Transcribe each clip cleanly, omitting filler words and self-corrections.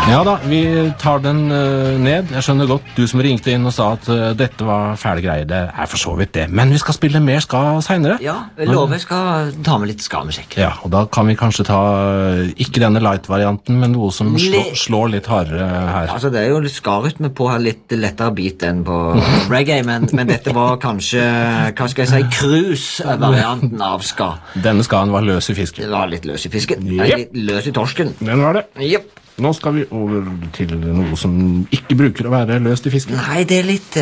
Ja da, vi tar den ned. Jeg skjønner godt, du som ringte inn og sa at dette var fæle greier. Det for så vidt det. Men vi skal spille mer ska senere. Ja, jeg lover jeg skal ta med litt ska-musikk. Ja, og da kan vi kanskje ta, ikke denne light-varianten, men noe som slår litt hardere her. Altså, det jo litt ska-rytme på her, litt lettere beat enn på reggae, men dette var kanskje, hva skal jeg si, cruise-varianten av ska. Denne skaen var løs i fisken. Det var litt løs i fisken. Yep. Litt løs i torsken. Den var det. Jep. Nå skal vi over til noe som ikke bruker å være løst i fisken. Nei, det litt...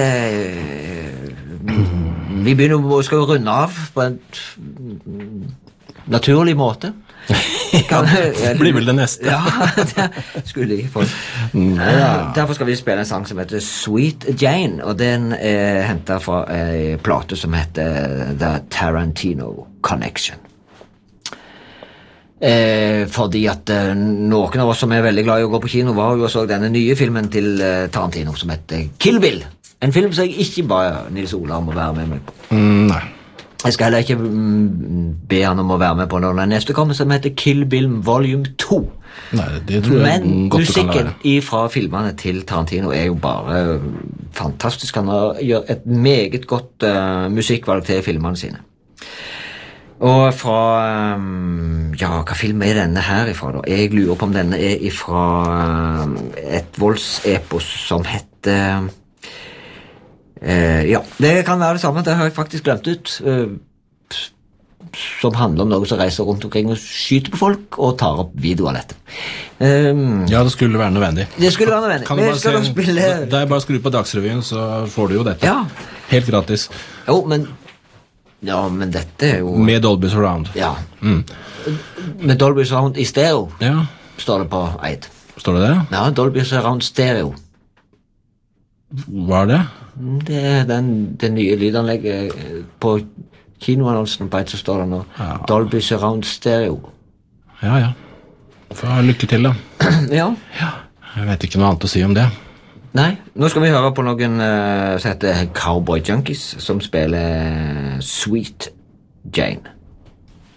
vi skal jo runde av på en naturlig måte. Det blir vel det neste. Ja, det skulle jeg få. Derfor skal vi spille en sang som heter Sweet Jane, og den hentet fra en plate som heter The Tarantino Connection. Fordi at noen av oss som veldig glad i å gå på kino var jo og så denne nye filmen til Tarantino som heter Kill Bill. En film som jeg ikke bare Nils Ola om å være med meg på. Nei. Jeg skal heller ikke be han om å være med på når den neste kommer, som heter Kill Bill Volume 2. Nei, det tror jeg men godt du kan lære. musikken fra filmene til Tarantino jo bare fantastisk. Han gjør et meget godt musikkvalg til filmene sine. Og fra, hva film denne her ifra da? Jeg lurer på om denne ifra et voldsepos som heter, det kan være det samme, det har jeg faktisk glemt ut, som handler om noe som reiser rundt omkring og skyter på folk og tar opp video av dette. Ja, det skulle være nødvendig. Det skulle være nødvendig. Kan du bare spille... Det bare skru på Dagsrevyen, så får du jo dette. Ja. Helt gratis. Jo, men dette jo... Med Dolby Surround. Ja. Med Dolby Surround i stereo, ja. Står det på Eid. Står det det? Ja, Dolby Surround stereo. Hva det? Det det nye lydanlegget på kinoannonsen på Eid, så står det nå Dolby Surround stereo. Ja. Få lykke til da. Ja. Jeg vet ikke noe annet å si om det. Nei, nå skal vi høre på noen som heter Cowboy Junkies, som spiller Sweet Jane.